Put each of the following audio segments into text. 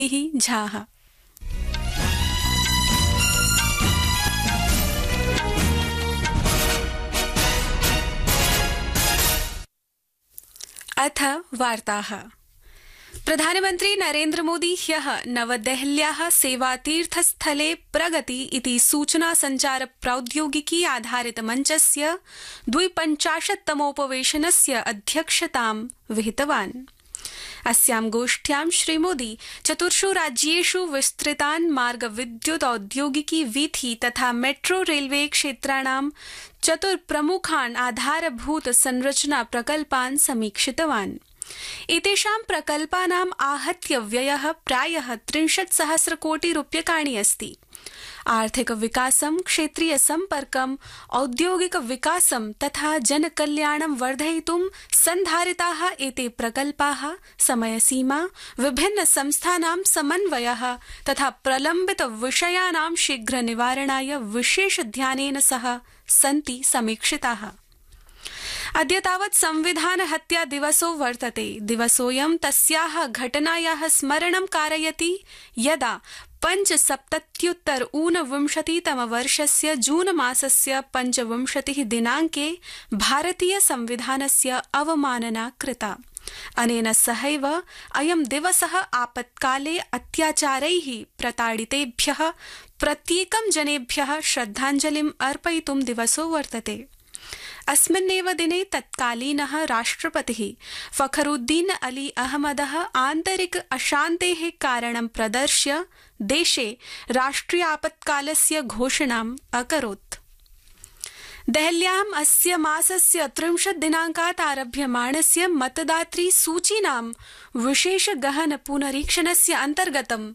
झाः। अथ वार्ताः। प्रधानमन्त्री नरेन्द्र मोदी ह्यः नवदेहल्याः सेवातीर्थस्थले प्रगति इति सूचना संचार प्रौद्योगिकी आधारित मञ्चस्य 52तमोपवेशनस्य अध्यक्षतां विहितवान्। अस्यां गोष्ठ्यां श्रीमोदी चतुर्षु राज्येषु विस्तृतान् मार्ग विद्युत औद्योगिकी वीथि तथा मेट्रो रेलवे क्षेत्राणां चतुर्प्रमुखान् आधारभूत संरचना प्रकल्पान् समीक्षितवान्। एतेषां प्रकल्पानाम् आहत्य व्ययः प्रायः 30,000 कोटि रूप्यकाणि अस्ति। आर्थिक विकासं, क्षेत्रीय सम्पर्कम्, औद्योगिक विकासं तथा जनकल्याणं वर्धयितुं सन्धारिताः एते प्रकल्पाः समयसीमा, विभिन्न संस्थानां समन्वयः तथा प्रलम्बित विषयाणां शीघ्र निवारणाय विशेष ध्यानेन सह सन्ति समीक्षिताः। अद्य तावत् संविधान हत्या दिवसो वर्तते। दिवसोऽयं तस्याः घटनायाः स्मरणं कारयति यदा 75 ऊनविंशतितमवर्षस्य जून मासस्य 25 दिनाङ्के भारतीय संविधानस्य अवमानना कृता। अनेन सहैव अयं दिवसः आपत्काले अत्याचारैः प्रताडितेभ्यः प्रत्येकं जनेभ्यः श्रद्धाञ्जलिम् अर्पयितुं दिवसो वर्तते। अस्मिन्नेव दिने तत्कालीनः राष्ट्रपतिः फखरुद्दीन अली अहमदः आन्तरिक अशान्तेः कारणं प्रदर्श्य देशे राष्ट्रिय आपत्कालस्य घोषणाम् अकरोत्। देहल्याम् अस्य मासस्य 30 दिनाङ्कात् आरभ्यमाणस्य मतदातृ सूचीनां विशेष गहन पुनरीक्षणस्य अन्तर्गतं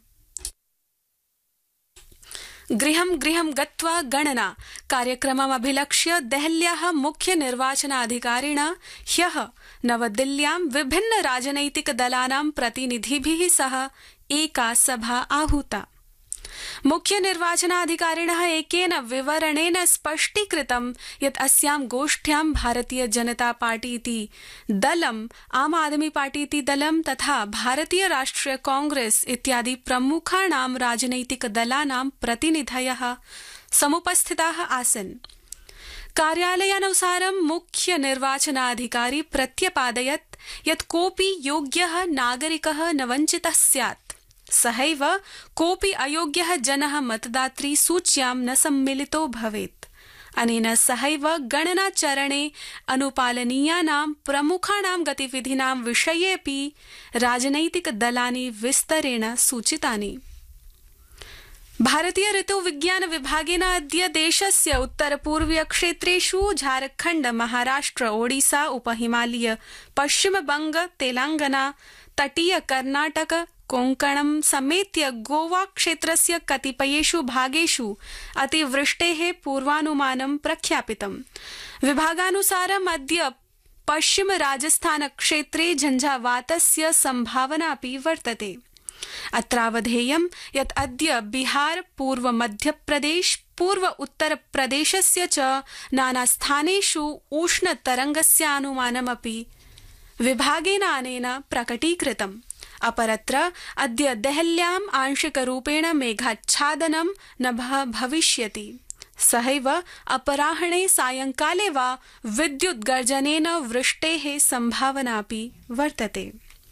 गृहं गृहं गत्वा गणना कार्यक्रममभिलक्ष्य देहल्याः मुख्य निर्वाचनाधिकारिणा ह्यः नवदिल्ल्यां विभिन्न राजनैतिक दलानां प्रतिनिधिभिः सह एका सभा आहूता। मुख्य निर्वाचनाधिकारिणः एकेन विवरणेन स्पष्टीकृतं यत् अस्यां गोष्ठ्यां भारतीय जनता पार्टी इति दलम्, आम आदमी पार्टी इति दलं तथा भारतीय राष्ट्रिय कांग्रेस इत्यादि प्रमुखाणां राजनैतिक दलानां प्रतिनिधयः समुपस्थिताः आसन्। कार्यालयानुसारं मुख्य निर्वाचनाधिकारी प्रत्यपादयत् यत् कोऽपि योग्यः नागरिकः न वञ्चितः स्यात्। सहैव कोऽपि अयोग्यः जनः मतदातृ सूच्यां न सम्मिलितो भवेत्। अनेन सहैव गणनाचरणे अनुपालनीयानां प्रमुखाणां गतिविधीनां विषयेऽपि राजनैतिक दलानि विस्तरेण सूचितानि। भारतीय ऋतुविज्ञान विभागेन अद्य देशस्य उत्तरपूर्वीय क्षेत्रेषु झारखण्ड, महाराष्ट्र, ओडिसा, उपहिमालय, पश्चिमबंग, तेलंगाना, तटीय कर्नाटक, कोंकणं समेत्य गोवा क्षेत्रस्य कतिपयेषु भागेषु अतिवृष्टेः पूर्वानुमानं प्रख्यापितम्। विभागानुसारम् अद्य पश्चिम राजस्थान क्षेत्रे झञ्झावातस्य संभावनापि वर्तते। अत्रावधेयं यत् अद्य बिहार, पूर्व मध्यप्रदेश, पूर्व उत्तरप्रदेशस्य च नानास्थानेषु उष्णतरङ्गस्यानुमानमपि विभागेन अनेन प्रकटीकृतम्। अपरत्र अद्य देहल्याम् आंशिकरूपेण मेघाच्छादनं न भविष्यति। सहैव अपराह्णे सायंकाले वा विद्युत् गर्जनेन वृष्टेः संभावनापि वर्तते।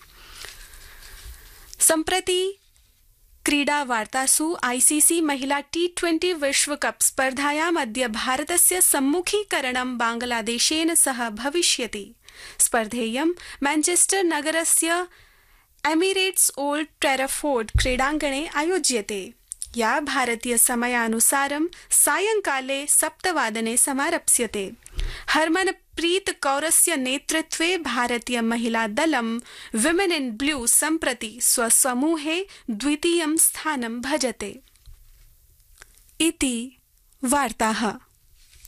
सम्प्रति क्रीडावार्तासु आईसीसी महिला T20 विश्वकप स्पर्धायाम् अद्य भारतस्य सम्मुखीकरणं बांग्लादेशेन सह भविष्यति। स्पर्धेयं मैनचेस्टर नगरस्य एमिरेट्स ओल्ड ट्रैफोर्ड क्रीडाङ्गणे आयोज्यते, या भारतीय समयानुसारं सायंकाले 7 वादने समारप्स्यते। हरमनप्रीत कौरस्य नेतृत्वे भारतीय महिला दलं विमेन इन ब्लू सम्प्रति स्वसमूहे द्वितीयं स्थानं भजते। इति वार्ताः।